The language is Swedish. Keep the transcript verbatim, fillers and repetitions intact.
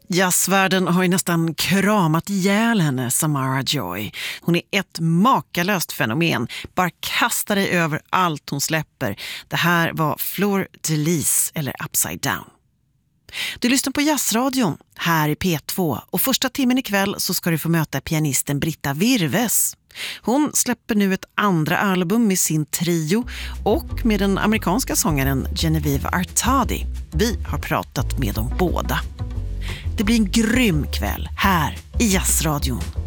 Jazzvärlden har ju nästan kramat ihjäl henne, Samara Joy. Hon är ett makalöst fenomen. Bara kasta dig över allt hon släpper. Det här var Fleur de Lis, eller Upside Down. Du lyssnar på Jazzradion här i P två, och första timmen ikväll så ska du få möta pianisten Britta Virves. Hon släpper nu ett andra album med sin trio och med den amerikanska sångaren Genevieve Artadi. Vi har pratat med dem båda. Det blir en grym kväll här i Jazzradion.